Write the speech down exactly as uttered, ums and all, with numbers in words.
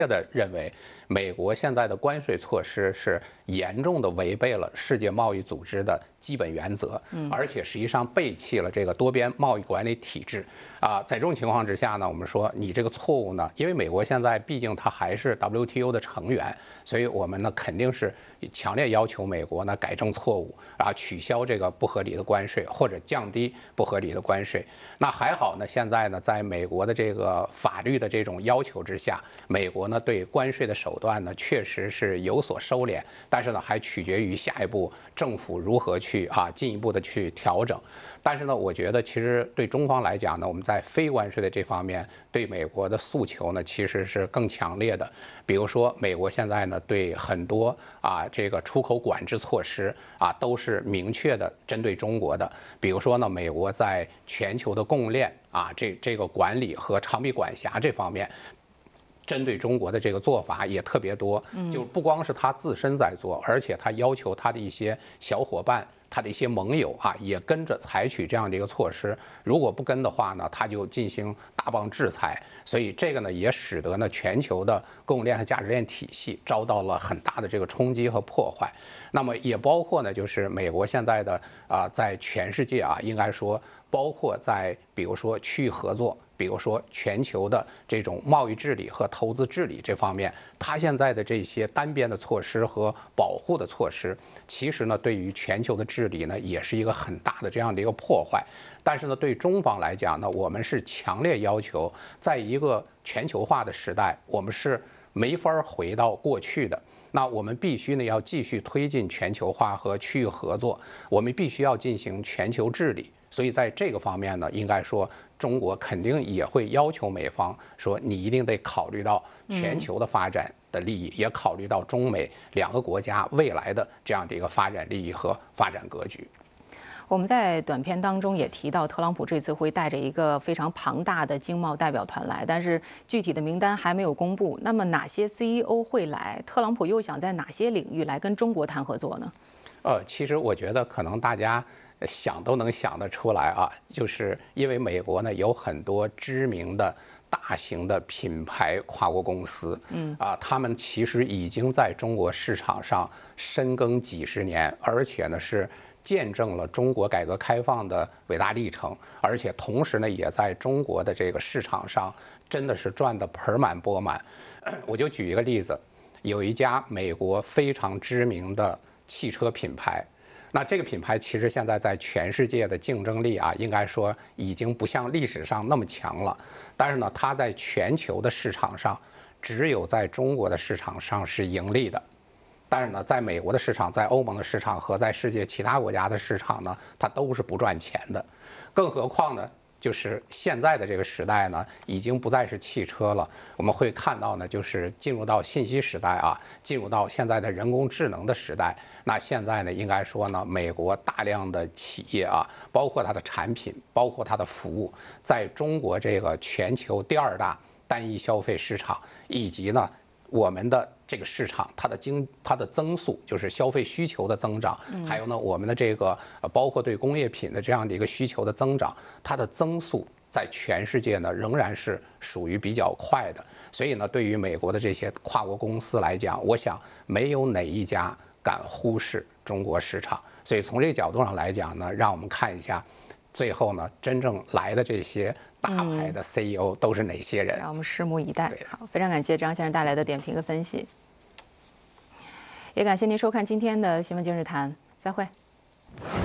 的认为，美国现在的关税措施是严重的违背了世界贸易组织的基本原则，而且实际上背弃了这个多边贸易管理体制啊。在这种情况之下呢，我们说你这个错误呢，因为美国现在毕竟它还是 W T O 的成员，所以我们呢肯定是强烈要求美国呢改正错误啊，取消这个不合理的关税或者降低不合理的关税。那还好呢，现在呢，在美国的这个法律的这种要求之下，美国呢对关税的手段呢确实是有所收敛，但是呢还取决于下一步政府如何去啊进一步的去调整。但是呢，我觉得其实对中方来讲呢，我们在非关税的这方面对美国的诉求呢其实是更强烈的。比如说，美国现在呢对很多啊这个出口管制措施啊都是明确的针对中国的。比如说呢，美国在全球的供应链啊这这个管理和长臂管辖这方面，针对中国的这个做法也特别多，就不光是他自身在做，而且他要求他的一些小伙伴、他的一些盟友啊，也跟着采取这样的一个措施。如果不跟的话呢，他就进行大棒制裁。所以这个呢，也使得呢全球的供应链和价值链体系遭到了很大的这个冲击和破坏。那么也包括呢，就是美国现在的啊，在全世界啊，应该说。包括在比如说区域合作，比如说全球的这种贸易治理和投资治理这方面，它现在的这些单边的措施和保护的措施，其实呢对于全球的治理呢也是一个很大的这样的一个破坏。但是呢，对中方来讲呢，我们是强烈要求，在一个全球化的时代，我们是没法回到过去的。那我们必须呢要继续推进全球化和区域合作，我们必须要进行全球治理。所以在这个方面呢，应该说中国肯定也会要求美方说，你一定得考虑到全球的发展的利益，也考虑到中美两个国家未来的这样的一个发展利益和发展格局。 我们在短片当中也提到，特朗普这次会带着一个非常庞大的经贸代表团来，但是具体的名单还没有公布。那么哪些 C E O 会来？特朗普又想在哪些领域来跟中国谈合作呢？ 呃，其实我觉得可能大家想都能想得出来啊，就是因为美国呢有很多知名的大型的品牌跨国公司，嗯啊，他们其实已经在中国市场上深耕几十年，而且呢是见证了中国改革开放的伟大历程，而且同时呢也在中国的这个市场上真的是赚得盆满钵满。我就举一个例子，有一家美国非常知名的汽车品牌，那这个品牌其实现在在全世界的竞争力啊，应该说已经不像历史上那么强了。但是呢，它在全球的市场上，只有在中国的市场上是盈利的。但是呢，在美国的市场、在欧盟的市场和在世界其他国家的市场呢，它都是不赚钱的。更何况呢，就是现在的这个时代呢，已经不再是汽车了。我们会看到呢，就是进入到信息时代啊，进入到现在的人工智能的时代。那现在呢，应该说呢，美国大量的企业啊，包括它的产品，包括它的服务，在中国这个全球第二大单一消费市场，以及呢我们的这个市场，它的经它的增速，就是消费需求的增长，还有呢我们的这个呃包括对工业品的这样的一个需求的增长，它的增速在全世界呢仍然是属于比较快的。所以呢，对于美国的这些跨国公司来讲，我想没有哪一家敢忽视中国市场。所以从这个角度上来讲呢，让我们看一下，最后呢真正来的这些大牌的 C E O 都是哪些人？ 让我们拭目以待。好，非常感谢张先生带来的点评和分析，也感谢您收看今天的新闻今日谈，再会。